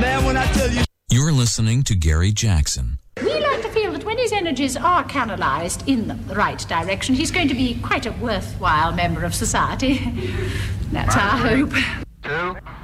Man, when I tell you... You're listening to Gary Jackson. We like to feel that when his energies are canalized in the right direction, he's going to be quite a worthwhile member of society. That's our hope. 2